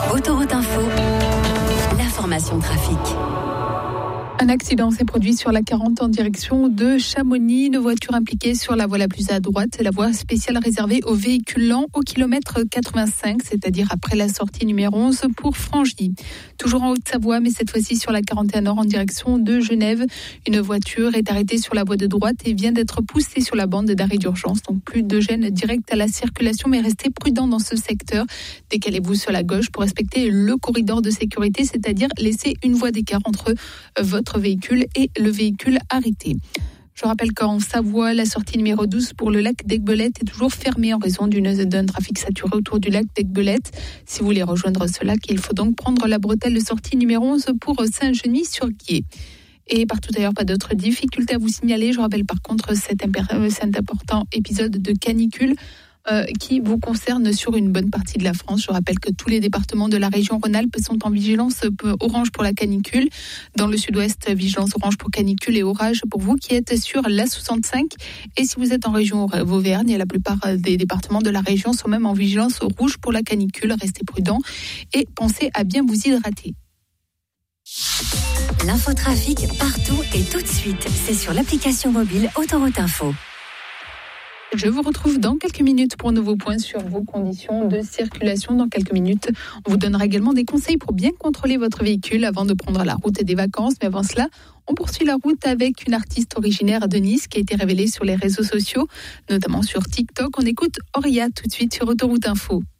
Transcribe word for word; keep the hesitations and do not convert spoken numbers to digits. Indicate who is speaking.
Speaker 1: Autoroute Info, l'information trafic.
Speaker 2: Un accident s'est produit sur la quarante en direction de Chamonix. Une voiture impliquée sur la voie la plus à droite, la voie spéciale réservée aux véhicules lents au kilomètre quatre-vingt-cinq, c'est-à-dire après la sortie numéro onze pour Frangy. Toujours en Haute-Savoie, mais cette fois-ci sur la quarante et un nord en direction de Genève. Une voiture est arrêtée sur la voie de droite et vient d'être poussée sur la bande d'arrêt d'urgence. Donc plus de gêne direct à la circulation, mais restez prudent dans ce secteur. Décalez-vous sur la gauche pour respecter le corridor de sécurité, c'est-à-dire laisser une voie d'écart entre votre véhicule et le véhicule arrêté. Je rappelle qu'en Savoie, la sortie numéro douze pour le lac d'Aiguebelette est toujours fermée en raison d'une, d'un trafic saturé autour du lac d'Aiguebelette. Si vous voulez rejoindre ce lac, il faut donc prendre la bretelle de sortie numéro onze pour Saint-Genis-sur-Guiers. Et partout ailleurs, pas d'autres difficultés à vous signaler. Je rappelle par contre cet, impér- cet important épisode de canicule Euh, qui vous concerne sur une bonne partie de la France. Je rappelle que tous les départements de la région Rhône-Alpes sont en vigilance orange pour la canicule. Dans le sud-ouest, vigilance orange pour canicule et orage pour vous qui êtes sur l'A soixante-cinq. Et si vous êtes en région Auvergne, la plupart des départements de la région sont même en vigilance rouge pour la canicule. Restez prudents et pensez à bien vous hydrater.
Speaker 1: L'infotrafic partout et tout de suite. C'est sur l'application mobile Autoroute Info.
Speaker 2: Je vous retrouve dans quelques minutes pour un nouveau point sur vos conditions de circulation. Dans quelques minutes, on vous donnera également des conseils pour bien contrôler votre véhicule avant de prendre la route des vacances. Mais avant cela, on poursuit la route avec une artiste originaire de Nice qui a été révélée sur les réseaux sociaux, notamment sur TikTok. On écoute Auria tout de suite sur Autoroute Info.